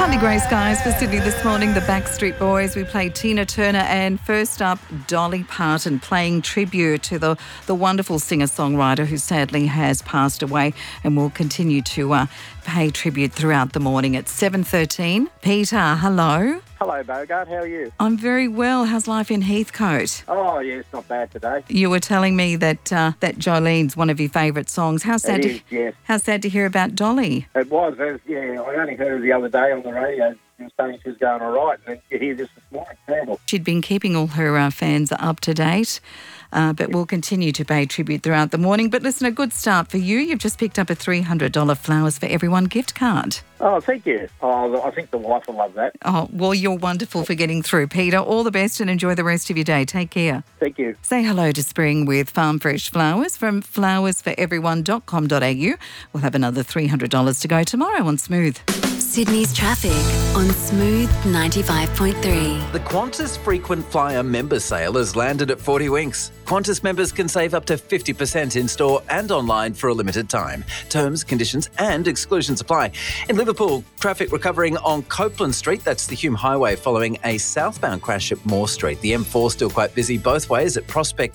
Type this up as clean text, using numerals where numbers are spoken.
Partly grey skies for Sydney this morning. The Backstreet Boys. We played Tina Turner, and first up, Dolly Parton playing tribute to the wonderful singer-songwriter who sadly has passed away, and will continue to pay tribute throughout the morning at 7:13. Peter, hello. Hello, Bogart. How are you? I'm very well. How's life in Heathcote? Oh, yeah, it's not bad today. You were telling me that Jolene's one of your favourite songs. How sad to hear about Dolly. It was. I only heard her the other day on the radio. She was saying she was going all right, and then you hear this morning. Terrible. She'd been keeping all her fans up to date, but we'll continue to pay tribute throughout the morning. But listen, a good start for you. You've just picked up a $300 Flowers for Everyone gift card. Oh, thank you. Oh, I think the wife will love that. Oh, well, you're wonderful for getting through, Peter. All the best and enjoy the rest of your day. Take care. Thank you. Say hello to spring with Farm Fresh Flowers from flowersforeveryone.com.au. We'll have another $300 to go tomorrow on Smooth. Sydney's traffic on Smooth 95.3. The Qantas Frequent Flyer Member Sale has landed at 40 Winks. Qantas members can save up to 50% in-store and online for a limited time. Terms, conditions and exclusions apply. In Liverpool, traffic recovering on Copeland Street, that's the Hume Highway, following a southbound crash at Moore Street. The M4 still quite busy both ways at Prospect